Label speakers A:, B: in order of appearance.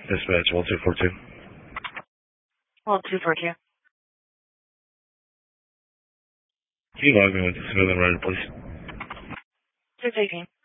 A: Dispatch 1242.
B: 1242.
A: Can you log me with the civilian rider, please?
B: 618.